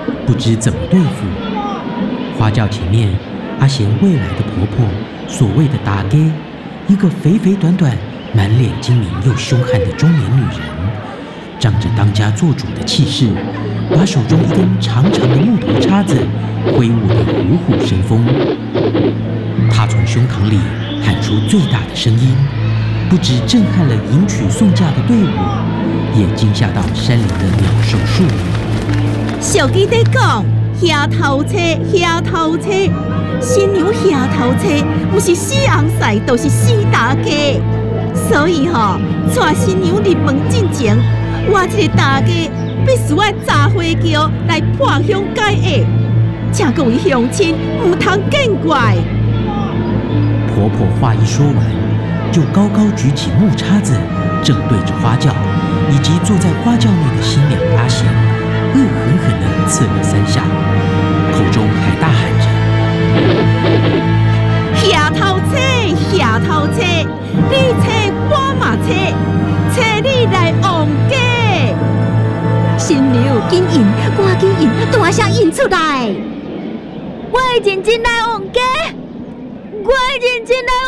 不知怎么对付。花轿前面，阿贤未来的婆婆，所谓的大哥，一个肥肥短短、满脸精明又凶悍的中年女人，仗着当家做主的气势，把手中一根长长的木头叉子挥舞得虎虎生风。她从胸膛里喊出最大的声音，不只震撼了迎娶送嫁的队伍，也惊吓到山林的鸟兽树木。 小鸡在讲，下头车，下头车，新娘下头车，不是死红婿，就是死大家。所以带新娘入门进前，我这个大家必须要砸花轿来破乡解厄，请各位乡亲唔通见怪。 婆婆话一说完，就高高举起木叉子，正对着花轿以及坐在花轿内的新娘阿贤，恶狠狠地刺了3下，口中还大喊着：“ 下头车，下头车，你车我嘛车，车你来旺家。新娘紧引，赶紧引，大声引出来！我认真来旺家，我认真来